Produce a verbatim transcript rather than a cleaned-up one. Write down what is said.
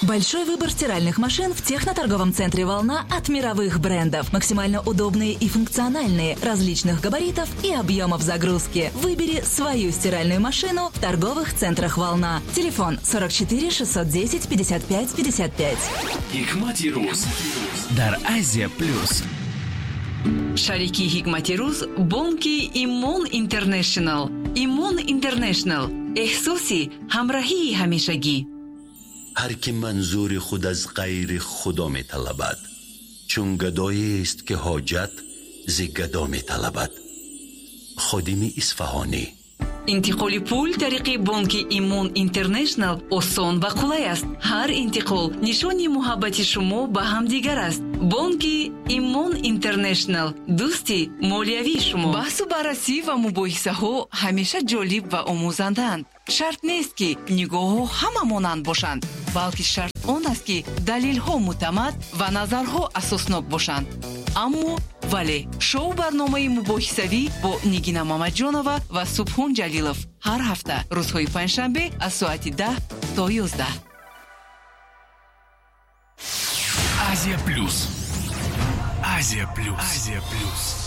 Большой выбор стиральных машин в техноторговом центре «Волна» от мировых брендов. Максимально удобные и функциональные, различных габаритов и объемов загрузки. Выбери свою стиральную машину в торговых центрах «Волна». Телефон сорок четыре шестьсот десять пятьдесят пять пятьдесят пять. Hikmati Ruz дар Азия Плюс. Шарики Hikmati Ruz бонки Имон Интернешнл. Имон Интернешнл. احساسی همراهی همیشگی. هر که منظور خود از غیر خدا می طلبد، چون گدایی است که حاجت ز گدا می طلبد. خادم اصفهانی. انتقال پول طریق بانک ایمون اینترنشنال آسان و قلای است. هر انتقال نشانی محبت شما به همدیگر است. بانک ایمون اینترنشنال دوستی مالیوی شما. بحث و بررسی و مباحثه ها همیشه جالب و آموزندند. شرط نیست که نگاه ها همه مانند باشند، بلکه شرط آن است که دلیل ها معتمد و نظرها اساسناک باشند. اما ولی شو برنامه مباحثوی با نگینا مامدجانова و سبحان جلیلов هر هفته روزهای پنجشنبه از ساعت ده تا یازده. Азия Плюс. Азия Плюс. Азия Плюс.